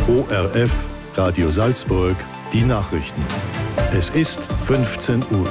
ORF, Radio Salzburg, die Nachrichten. Es ist 15 Uhr.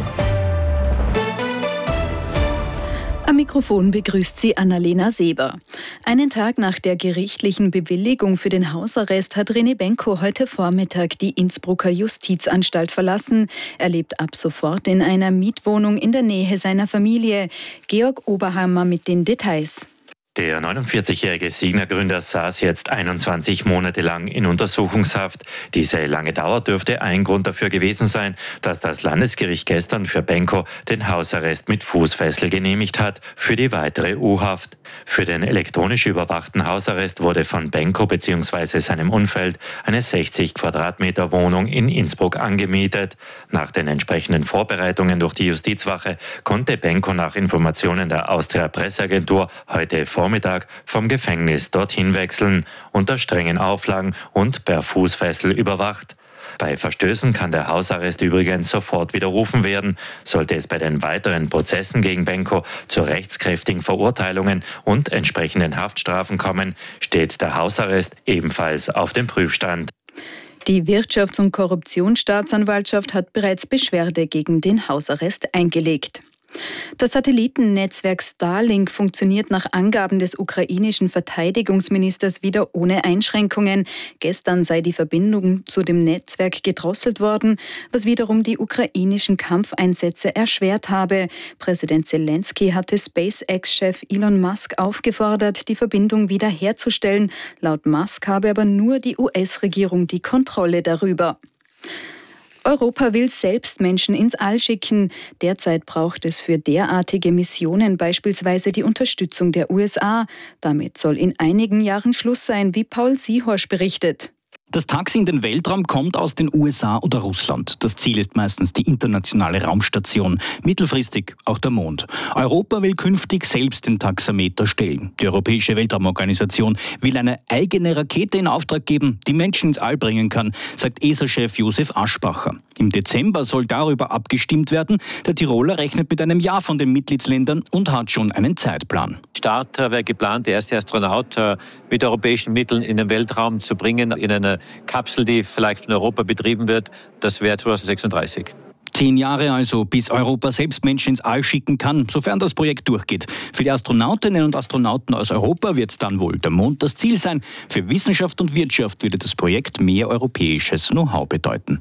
Am Mikrofon begrüßt sie Annalena Seber. Einen Tag nach der gerichtlichen Bewilligung für den Hausarrest hat René Benko heute Vormittag die Innsbrucker Justizanstalt verlassen. Er lebt ab sofort in einer Mietwohnung in der Nähe seiner Familie. Georg Oberhammer mit den Details. Der 49-jährige Signa-Gründer saß jetzt 21 Monate lang in Untersuchungshaft. Diese lange Dauer dürfte ein Grund dafür gewesen sein, dass das Landesgericht gestern für Benko den Hausarrest mit Fußfessel genehmigt hat für die weitere U-Haft. Für den elektronisch überwachten Hausarrest wurde von Benko bzw. seinem Umfeld eine 60 Quadratmeter Wohnung in Innsbruck angemietet. Nach den entsprechenden Vorbereitungen durch die Justizwache konnte Benko nach Informationen der Austria Presseagentur heute Vormittag vom Gefängnis dorthin wechseln, unter strengen Auflagen und per Fußfessel überwacht. Bei Verstößen kann der Hausarrest übrigens sofort widerrufen werden. Sollte es bei den weiteren Prozessen gegen Benko zu rechtskräftigen Verurteilungen und entsprechenden Haftstrafen kommen, steht der Hausarrest ebenfalls auf dem Prüfstand. Die Wirtschafts- und Korruptionsstaatsanwaltschaft hat bereits Beschwerde gegen den Hausarrest eingelegt. Das Satellitennetzwerk Starlink funktioniert nach Angaben des ukrainischen Verteidigungsministers wieder ohne Einschränkungen. Gestern sei die Verbindung zu dem Netzwerk gedrosselt worden, was wiederum die ukrainischen Kampfeinsätze erschwert habe. Präsident Zelensky hatte SpaceX-Chef Elon Musk aufgefordert, die Verbindung wiederherzustellen. Laut Musk habe aber nur die US-Regierung die Kontrolle darüber. Europa will selbst Menschen ins All schicken. Derzeit braucht es für derartige Missionen beispielsweise die Unterstützung der USA. Damit soll in einigen Jahren Schluss sein, wie Paul Siehorsch berichtet. Das Taxi in den Weltraum kommt aus den USA oder Russland. Das Ziel ist meistens die internationale Raumstation, mittelfristig auch der Mond. Europa will künftig selbst den Taxameter stellen. Die Europäische Weltraumorganisation will eine eigene Rakete in Auftrag geben, die Menschen ins All bringen kann, sagt ESA-Chef Josef Aschbacher. Im Dezember soll darüber abgestimmt werden. Der Tiroler rechnet mit einem Ja von den Mitgliedsländern und hat schon einen Zeitplan. Start wäre geplant, der erste Astronaut mit europäischen Mitteln in den Weltraum zu bringen, in eine Kapsel, die vielleicht von Europa betrieben wird. Das wäre 2036. 10 Jahre also, bis Europa selbst Menschen ins All schicken kann, sofern das Projekt durchgeht. Für die Astronautinnen und Astronauten aus Europa wird dann wohl der Mond das Ziel sein. Für Wissenschaft und Wirtschaft würde das Projekt mehr europäisches Know-how bedeuten.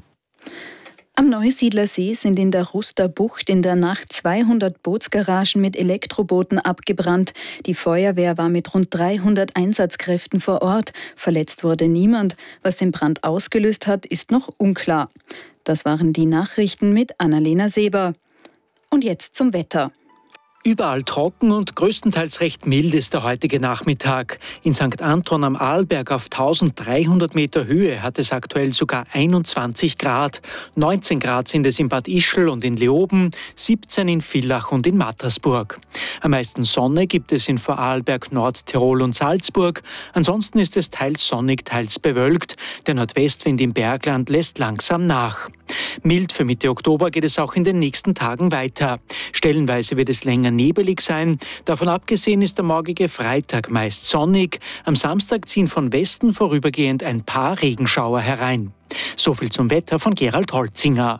Am Neusiedlersee sind in der Ruster Bucht in der Nacht 200 Bootsgaragen mit Elektrobooten abgebrannt. Die Feuerwehr war mit rund 300 Einsatzkräften vor Ort. Verletzt wurde niemand. Was den Brand ausgelöst hat, ist noch unklar. Das waren die Nachrichten mit Annalena Seber. Und jetzt zum Wetter. Überall trocken und größtenteils recht mild ist der heutige Nachmittag. In St. Anton am Arlberg auf 1300 Meter Höhe hat es aktuell sogar 21 Grad. 19 Grad sind es in Bad Ischl und in Leoben, 17 in Villach und in Mattersburg. Am meisten Sonne gibt es in Vorarlberg, Nordtirol und Salzburg. Ansonsten ist es teils sonnig, teils bewölkt. Der Nordwestwind im Bergland lässt langsam nach. Mild für Mitte Oktober geht es auch in den nächsten Tagen weiter. Stellenweise wird es länger nebelig sein. Davon abgesehen ist der morgige Freitag meist sonnig. Am Samstag ziehen von Westen vorübergehend ein paar Regenschauer herein. So viel zum Wetter von Gerald Holzinger.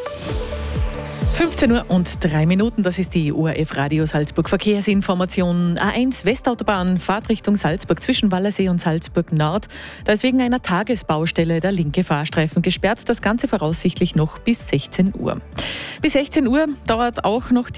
15:03 Uhr, das ist die ORF Radio Salzburg Verkehrsinformation. A1 Westautobahn, Fahrtrichtung Salzburg zwischen Wallersee und Salzburg Nord. Da ist wegen einer Tagesbaustelle der linke Fahrstreifen gesperrt. Das Ganze voraussichtlich noch bis 16 Uhr. Bis 16 Uhr dauert auch noch die